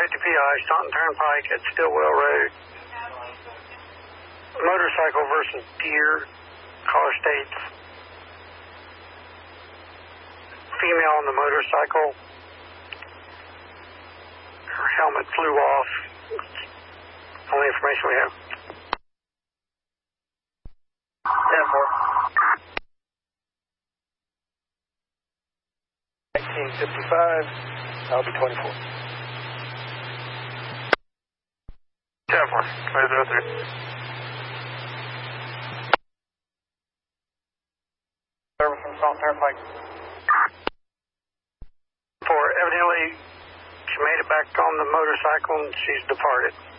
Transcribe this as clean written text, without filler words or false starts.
50 PI, Staunton Turnpike at Stillwell Road. Motorcycle versus deer, caller states. Female on the motorcycle. Her helmet flew off. Only information we have. 10-4. 1955, I'll be 24. 10-4, 2003. Service from Staunton Turnpike. Evidently, she made it back on the motorcycle and she's departed.